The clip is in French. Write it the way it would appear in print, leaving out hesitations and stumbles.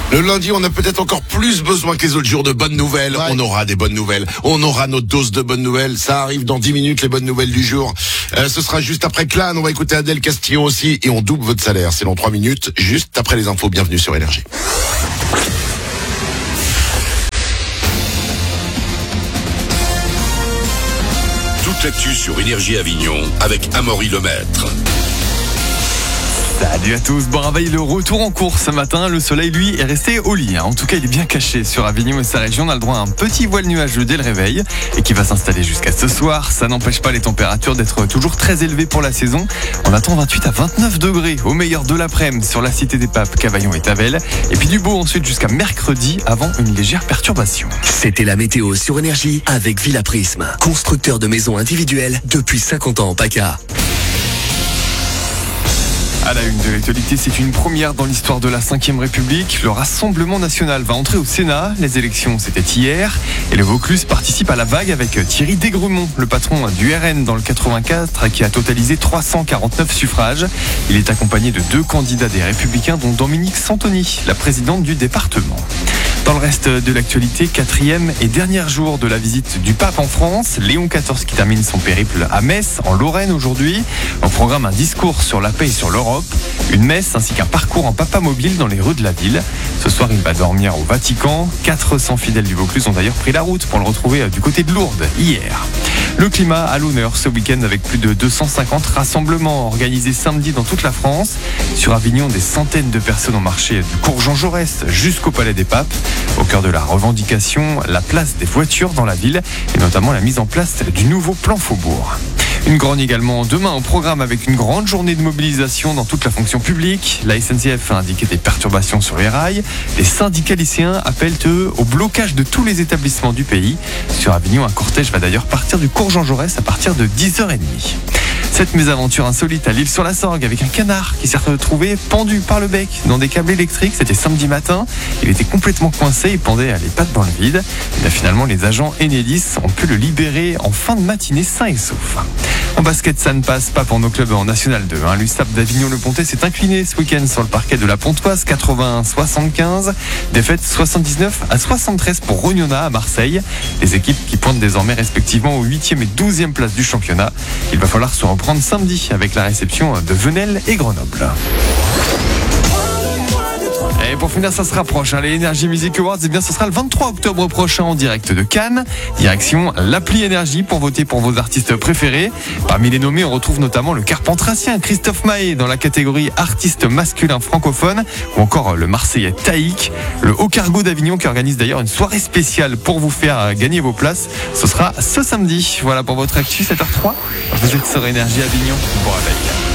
Le lundi, on a peut-être encore plus besoin que les autres jours de bonnes nouvelles. Ouais. On aura des bonnes nouvelles. On aura notre dose de bonnes nouvelles. Ça arrive dans 10 minutes, les bonnes nouvelles du jour. Ce sera juste après Clan. On va écouter Adèle Castillon aussi. Et on double votre salaire. C'est dans 3 minutes, juste après les infos. Bienvenue sur Énergie. Toute l'actu sur Énergie Avignon avec Amaury Lemaître. Salut à tous, bon réveil, le retour en course ce matin. Le soleil, lui, est resté au lit. En tout cas, il est bien caché sur Avignon et sa région. On a le droit à un petit voile nuageux dès le réveil et qui va s'installer jusqu'à ce soir. Ça n'empêche pas les températures d'être toujours très élevées pour la saison. On attend 28 à 29 degrés au meilleur de l'après-midi sur la Cité des Papes, Cavaillon et Tavel. Et puis du beau ensuite jusqu'à mercredi avant une légère perturbation. C'était la météo sur Énergie avec Villa Prisme, constructeur de maisons individuelles depuis 50 ans en PACA. À la une de l'actualité, c'est une première dans l'histoire de la 5e République. Le Rassemblement National va entrer au Sénat. Les élections, c'était hier. Et le Vaucluse participe à la vague avec Thierry Desgrumont, le patron du RN dans le 84, qui a totalisé 349 suffrages. Il est accompagné de 2 candidats des Républicains, dont Dominique Santoni, la présidente du département. Dans le reste de l'actualité, 4e et dernier jour de la visite du pape en France. Léon XIV qui termine son périple à Metz, en Lorraine aujourd'hui. Au programme, un discours sur la paix et sur l'Europe, une messe ainsi qu'un parcours en papamobile dans les rues de la ville. Ce soir, il va dormir au Vatican. 400 fidèles du Vaucluse ont d'ailleurs pris la route pour le retrouver du côté de Lourdes hier. Le climat à l'honneur ce week-end avec plus de 250 rassemblements organisés samedi dans toute la France. Sur Avignon, des centaines de personnes ont marché du cours Jean Jaurès jusqu'au Palais des Papes. Au cœur de la revendication, la place des voitures dans la ville et notamment la mise en place du nouveau plan Faubourg. Une grogne également demain au programme avec une grande journée de mobilisation dans toute la fonction publique. La SNCF a indiqué des perturbations sur les rails. Les syndicats lycéens appellent eux au blocage de tous les établissements du pays. Sur Avignon, un cortège va d'ailleurs partir du cours Jean Jaurès à partir de 10h30. Cette mésaventure insolite à l'Île-sur-la-Sorgue avec un canard qui s'est retrouvé pendu par le bec dans des câbles électriques. C'était samedi matin. Il était complètement coincé, il pendait les pattes dans le vide. Et là, finalement, les agents Enedis ont pu le libérer en fin de matinée sain et sauf. En basket, ça ne passe pas pour nos clubs en National 2. L'USAP d'Avignon-le-Pontet s'est incliné ce week-end sur le parquet de la Pontoise, 81-75. Défaite 79 à 73 pour Rognona à Marseille. Les équipes qui pointent désormais respectivement aux 8e et 12e places du championnat. Il va falloir se reprendre samedi avec la réception de Venelle et Grenoble. Et pour finir, ça se rapproche. Les Energy Music Awards, eh bien, ce sera le 23 octobre prochain en direct de Cannes. Direction l'appli Énergie pour voter pour vos artistes préférés. Parmi les nommés, on retrouve notamment le Carpentracien Christophe Maé dans la catégorie artiste masculin francophone, ou encore le Marseillais Taïk. Le Haut Cargo d'Avignon qui organise d'ailleurs une soirée spéciale pour vous faire gagner vos places. Ce sera ce samedi. Voilà pour votre actu, 7h03. Vous êtes sur Énergie Avignon. Bon réveil.